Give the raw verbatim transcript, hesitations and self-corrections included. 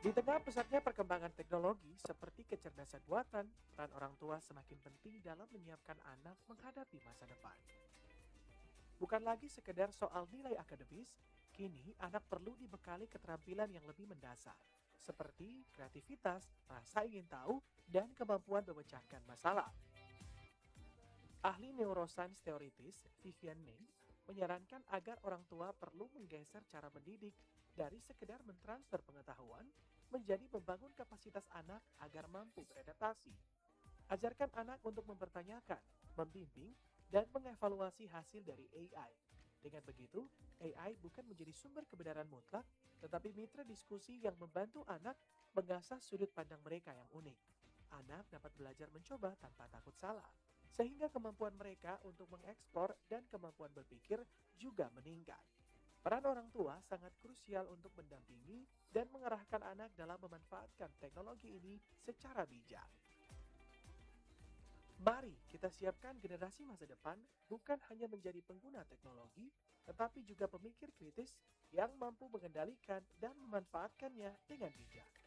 Di tengah pesatnya perkembangan teknologi seperti kecerdasan buatan, peran orang tua semakin penting dalam menyiapkan anak menghadapi masa depan. Bukan lagi sekedar soal nilai akademis, kini anak perlu dibekali keterampilan yang lebih mendasar, seperti kreativitas, rasa ingin tahu, dan kemampuan memecahkan masalah. Ahli neuroscience teoritis Vivian Ming menyarankan agar orang tua perlu menggeser cara mendidik dari sekedar mentransfer pengetahuan menjadi membangun kapasitas anak agar mampu beradaptasi. Ajarkan anak untuk mempertanyakan, membimbing, dan mengevaluasi hasil dari A I. Dengan begitu, A I bukan menjadi sumber kebenaran mutlak, tetapi mitra diskusi yang membantu anak mengasah sudut pandang mereka yang unik. Anak dapat belajar mencoba tanpa takut salah, sehingga kemampuan mereka untuk mengeksplor dan kemampuan berpikir juga meningkat. Peran orang tua sangat krusial untuk mendampingi dan mengarahkan anak dalam memanfaatkan teknologi ini secara bijak. Mari kita siapkan generasi masa depan bukan hanya menjadi pengguna teknologi, tetapi juga pemikir kritis yang mampu mengendalikan dan memanfaatkannya dengan bijak.